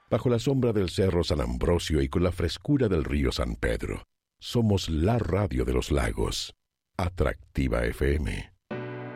bajo la sombra del Cerro San Ambrosio y con la frescura del río San Pedro. Somos la radio de los lagos. Atractiva FM.